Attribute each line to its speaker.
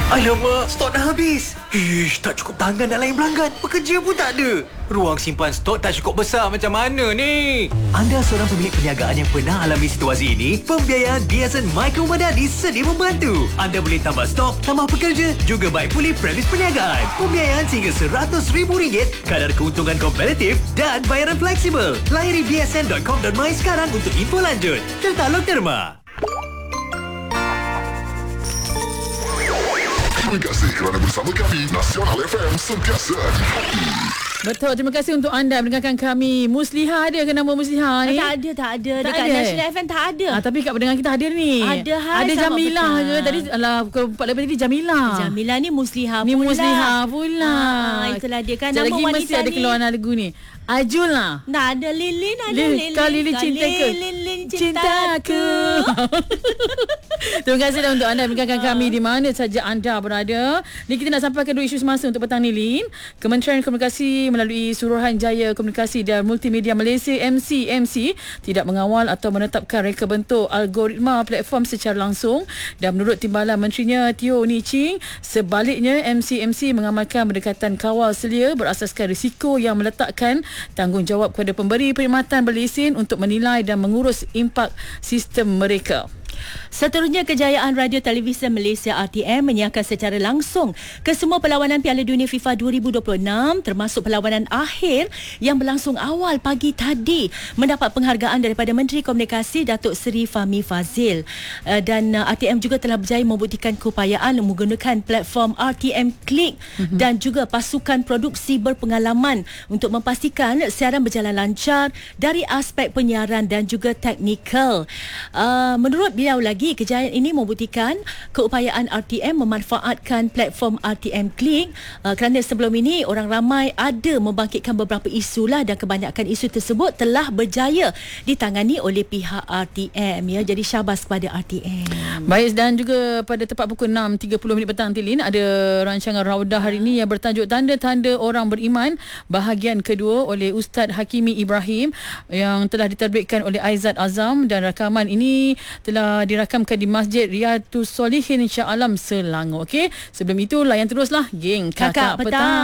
Speaker 1: Alamak, stok dah habis. Ish, tak cukup tangan nak layan pelanggan. Pekerja pun tak ada. Ruang simpan stok tak cukup besar, macam mana ni? Anda seorang pemilik perniagaan yang pernah alami situasi ini? Pembiayaan Biasan Micro Madani sedia membantu. Anda boleh tambah stok, tambah pekerja, juga baik pulih premis perniagaan. Pembiayaan sehingga RM100,000, kadar keuntungan kompetitif dan bayaran fleksibel. Layari bsn.com.my sekarang untuk info lanjut. Tertaluk Derma.
Speaker 2: Terima kasih kerana bersama kami. Nasional FM sentiasa di hati.
Speaker 3: Betul, terima kasih untuk anda mendengarkan kami. Musliha ada ke nama Musliha ni?
Speaker 4: Tak ada. Dekat National FM tak ada.
Speaker 3: Tapi kat pendengar kita hadir ni.
Speaker 4: Ada, hai,
Speaker 3: ada Jamilah
Speaker 4: betul.
Speaker 3: ke? Tadi pukul 4 lebih tadi Jamilah.
Speaker 4: Jamilah ni Musliha pula.
Speaker 3: Ni Musliha pula.
Speaker 4: Itulah dia kan.
Speaker 3: Sekejap
Speaker 4: Nama
Speaker 3: lagi
Speaker 4: wanita
Speaker 3: mesti ada
Speaker 4: ni
Speaker 3: keluar lagu ni. Ajul lah.
Speaker 4: Nah, ada Lilin, ada Lilin.
Speaker 3: Kau Lilin cinta ke?
Speaker 4: Lilin
Speaker 3: Cintaku. Terima kasih dah untuk anda mendengarkan kami di mana saja anda berada. Ni kita nak sampaikan dua isu semasa untuk petang ni, Lin. Kementerian Komunikasi melalui Suruhanjaya Komunikasi dan Multimedia Malaysia MCMC tidak mengawal atau menetapkan reka bentuk algoritma platform secara langsung, dan menurut Timbalan Menterinya Teo Ni Ching, sebaliknya MCMC mengamalkan pendekatan kawal selia berasaskan risiko yang meletakkan tanggungjawab kepada pemberi perkhidmatan berlesen untuk menilai dan mengurus impak sistem mereka.
Speaker 4: Seterusnya, Kejayaan Radio Television Malaysia RTM menyiarkan secara langsung ke semua perlawanan Piala Dunia FIFA 2026 termasuk perlawanan akhir yang berlangsung awal pagi tadi, mendapat penghargaan daripada Menteri Komunikasi Datuk Seri Fahmi Fazil. Dan RTM juga telah berjaya membuktikan keupayaan menggunakan platform RTM Click dan juga pasukan produksi berpengalaman untuk memastikan siaran berjalan lancar dari aspek penyiaran dan juga teknikal. Menurut beliau lagi, kejayaan ini membuktikan keupayaan RTM memanfaatkan platform RTM Click kerana sebelum ini orang ramai ada membangkitkan beberapa isu lah, dan kebanyakan isu tersebut telah berjaya ditangani oleh pihak RTM ya. Jadi syabas kepada RTM.
Speaker 3: Baik, dan juga pada tepat pukul 6.30 petang Tilin ada rancangan Raudah hari ini yang bertajuk Tanda-Tanda Orang Beriman bahagian kedua oleh Ustaz Hakimi Ibrahim yang telah diterbitkan oleh Aizat Azam, dan rakaman ini telah dirakamkan di Masjid Riyadhus Solihin Shah Alam, Selangor. Okey, sebelum itu layan teruslah geng Kakak Petang.